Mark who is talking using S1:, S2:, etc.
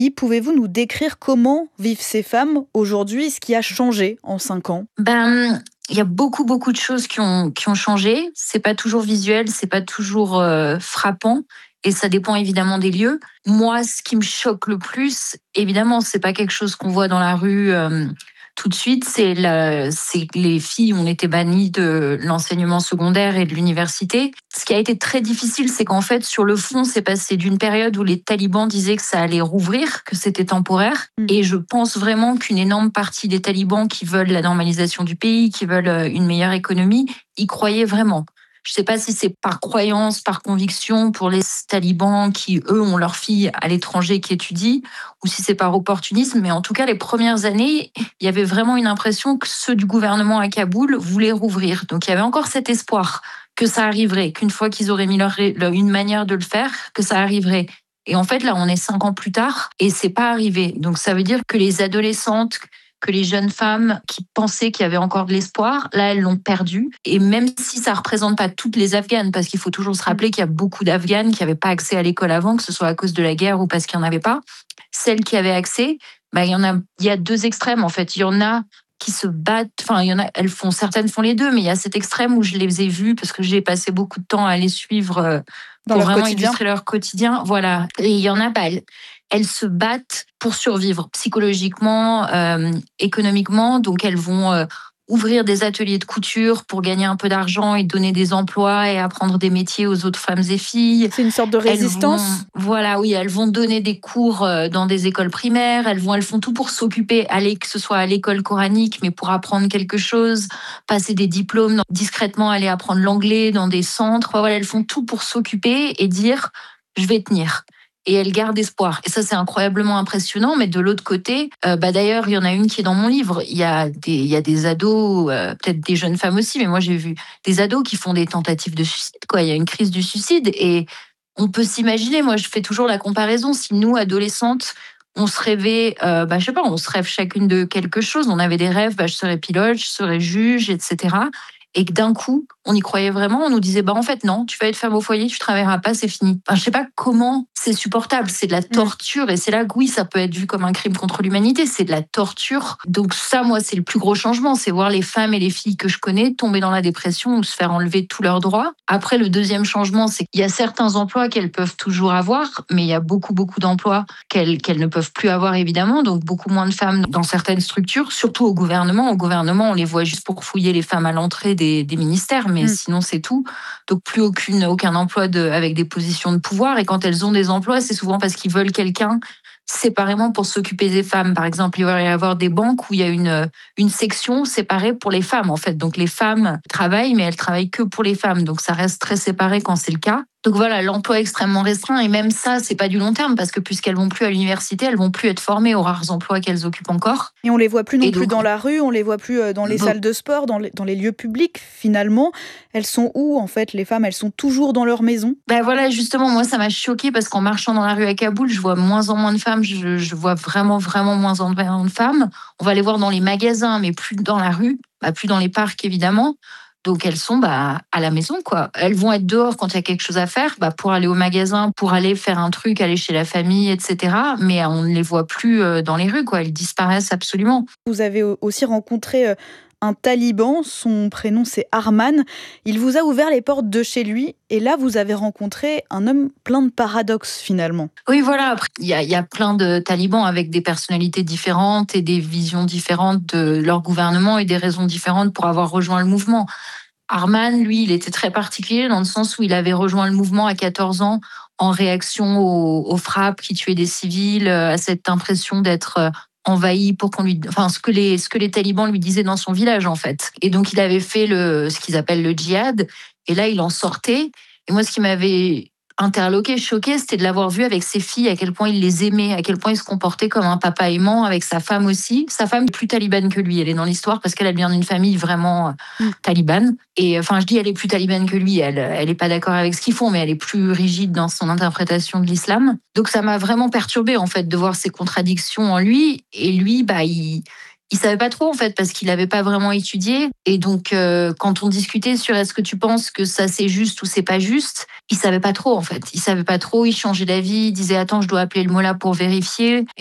S1: Pouvez-vous nous décrire comment vivent ces femmes aujourd'hui, ce qui a changé en 5 ans?
S2: Il y a beaucoup, beaucoup de choses qui ont changé. C'est pas toujours visuel, c'est pas toujours, frappant et ça dépend évidemment des lieux. Moi, ce qui me choque le plus, évidemment, c'est pas quelque chose qu'on voit dans la rue, tout de suite, c'est que les filles ont été bannies de l'enseignement secondaire et de l'université. Ce qui a été très difficile, c'est qu'en fait, sur le fond, c'est passé d'une période où les talibans disaient que ça allait rouvrir, que c'était temporaire.
S1: Mmh.
S2: Et je pense vraiment qu'une énorme partie des talibans qui veulent la normalisation du pays, qui veulent une meilleure économie, y croyaient vraiment. Je ne sais pas si c'est par croyance, par conviction pour les talibans qui, eux, ont leurs filles à l'étranger qui étudient, ou si c'est par opportunisme. Mais en tout cas, les premières années, il y avait vraiment une impression que ceux du gouvernement à Kaboul voulaient rouvrir. Donc il y avait encore cet espoir que ça arriverait, qu'une fois qu'ils auraient mis une manière de le faire, que ça arriverait. Et en fait, là, on est 5 ans plus tard et c'est pas arrivé. Donc ça veut dire que les adolescentes, que les jeunes femmes qui pensaient qu'il y avait encore de l'espoir, là, elles l'ont perdu. Et même si ça ne représente pas toutes les Afghanes, parce qu'il faut toujours se rappeler qu'il y a beaucoup d'Afghanes qui n'avaient pas accès à l'école avant, que ce soit à cause de la guerre ou parce qu'il n'y en avait pas, celles qui avaient accès, il y a deux extrêmes en fait. Il y en a qui se battent, enfin, il y en a, certaines font les deux, mais il y a cet extrême où je les ai vues parce que j'ai passé beaucoup de temps à les suivre
S1: Dans
S2: pour
S1: leur
S2: vraiment
S1: quotidien?
S2: illustrer leur quotidien. Voilà. Et il y en a, elles se battent pour survivre psychologiquement, économiquement. Donc, elles vont ouvrir des ateliers de couture pour gagner un peu d'argent et donner des emplois et apprendre des métiers aux autres femmes et filles.
S1: C'est une sorte de
S2: Elles vont,
S1: résistance?
S2: voilà, oui, elles vont donner des cours dans des écoles primaires. Elles font tout pour s'occuper, aller que ce soit à l'école coranique, mais pour apprendre quelque chose, passer des diplômes, discrètement aller apprendre l'anglais dans des centres. Enfin, voilà, elles font tout pour s'occuper et dire, je vais tenir. Et elles gardent espoir. Et ça, c'est incroyablement impressionnant. Mais de l'autre côté, d'ailleurs, il y en a une qui est dans mon livre. Il y a des ados, peut-être des jeunes femmes aussi, mais moi, j'ai vu des ados qui font des tentatives de suicide, quoi. Il y a une crise du suicide. Et on peut s'imaginer, moi, je fais toujours la comparaison. Si nous, adolescentes, on se rêvait, je sais pas, on se rêve chacune de quelque chose. On avait des rêves, je serais pilote, je serais juge, etc. Et que d'un coup, on y croyait vraiment, on nous disait, en fait, non, tu vas être femme au foyer, tu travailleras pas, c'est fini. Enfin, je sais pas comment c'est supportable, c'est de la torture, et c'est là que oui, ça peut être vu comme un crime contre l'humanité, c'est de la torture. Donc ça, moi, c'est le plus gros changement, c'est voir les femmes et les filles que je connais tomber dans la dépression ou se faire enlever tous leurs droits. Après, le deuxième changement, c'est qu'il y a certains emplois qu'elles peuvent toujours avoir, mais il y a beaucoup, beaucoup d'emplois qu'elles ne peuvent plus avoir, évidemment, donc beaucoup moins de femmes dans certaines structures, surtout au gouvernement. Au gouvernement, on les voit juste pour fouiller les femmes à l'entrée des ministères, mais sinon c'est tout. Donc plus aucun emploi avec des positions de pouvoir. Et quand elles ont des emplois, c'est souvent parce qu'ils veulent quelqu'un séparément pour s'occuper des femmes. Par exemple, il va y avoir des banques où il y a une section séparée pour les femmes, en fait. Donc les femmes travaillent, mais elles travaillent que pour les femmes. Donc ça reste très séparé quand c'est le cas. Donc voilà, l'emploi est extrêmement restreint. Et même ça, c'est pas du long terme parce que puisqu'elles vont plus à l'université, elles vont plus être formées aux rares emplois qu'elles occupent encore.
S1: Et on les voit plus non
S2: Et
S1: plus
S2: donc,
S1: dans la rue, on les voit plus dans les salles de sport, dans les lieux publics finalement. Elles sont où en fait les femmes? Elles sont toujours dans leur maison?
S2: voilà, justement, moi, ça m'a choquée parce qu'en marchant dans la rue à Kaboul, je vois moins en moins de femmes. Je vois vraiment, vraiment moins en moins de femmes. On va les voir dans les magasins, mais plus dans la rue, plus dans les parcs, évidemment. Donc, elles sont à la maison, quoi. Elles vont être dehors quand il y a quelque chose à faire, pour aller au magasin, pour aller faire un truc, aller chez la famille, etc. Mais on ne les voit plus dans les rues, quoi. Elles disparaissent absolument.
S1: Vous avez aussi rencontré un taliban, son prénom c'est Arman. Il vous a ouvert les portes de chez lui et là vous avez rencontré un homme plein de paradoxes finalement.
S2: Oui, voilà. Après, il y a plein de talibans avec des personnalités différentes et des visions différentes de leur gouvernement et des raisons différentes pour avoir rejoint le mouvement. Arman, lui, il était très particulier dans le sens où il avait rejoint le mouvement à 14 ans en réaction aux frappes qui tuaient des civils, à cette impression d'être envahi pour qu'on lui, enfin ce que les talibans lui disaient dans son village en fait. Et donc il avait fait ce qu'ils appellent le djihad. Et là il en sortait. Et moi ce qui m'avait interloqué, choqué, c'était de l'avoir vu avec ses filles, à quel point il les aimait, à quel point il se comportait comme un papa aimant avec sa femme aussi. Sa femme est plus talibane que lui, elle est dans l'histoire parce qu'elle vient d'une famille vraiment talibane. Et enfin, je dis elle est plus talibane que lui, elle est pas d'accord avec ce qu'ils font, mais elle est plus rigide dans son interprétation de l'islam. Donc ça m'a vraiment perturbée en fait de voir ces contradictions en lui. Et lui, Il savait pas trop en fait parce qu'il n'avait pas vraiment étudié. Et donc quand on discutait sur est-ce que tu penses que ça c'est juste ou c'est pas juste, il savait pas trop en fait. Il savait pas trop. Il changeait d'avis. Il disait attends je dois appeler le Mola pour vérifier.